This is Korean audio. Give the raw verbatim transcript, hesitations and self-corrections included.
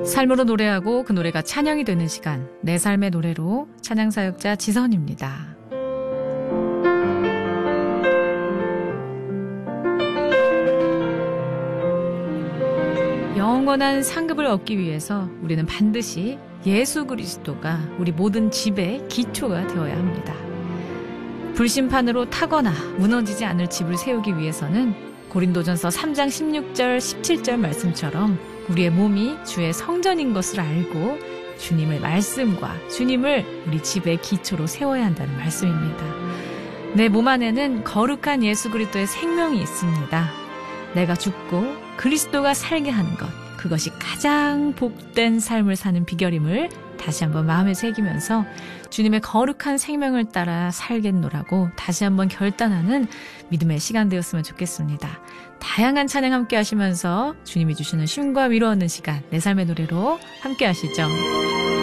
삶으로 노래하고 그 노래가 찬양이 되는 시간, 내 삶의 노래로 찬양사역자 지선입니다. 영원한 상급을 얻기 위해서 우리는 반드시 예수 그리스도가 우리 모든 집의 기초가 되어야 합니다. 불심판으로 타거나 무너지지 않을 집을 세우기 위해서는 고린도전서 삼 장 십육 절 십칠 절 말씀처럼 우리의 몸이 주의 성전인 것을 알고 주님의 말씀과 주님을 우리 집의 기초로 세워야 한다는 말씀입니다. 내 몸 안에는 거룩한 예수 그리스도의 생명이 있습니다. 내가 죽고 그리스도가 살게 하는 것, 그것이 가장 복된 삶을 사는 비결임을 다시 한번 마음에 새기면서 주님의 거룩한 생명을 따라 살겠노라고 다시 한번 결단하는 믿음의 시간 되었으면 좋겠습니다. 다양한 찬양 함께 하시면서 주님이 주시는 쉼과 위로 얻는 시간, 내 삶의 노래로 함께 하시죠.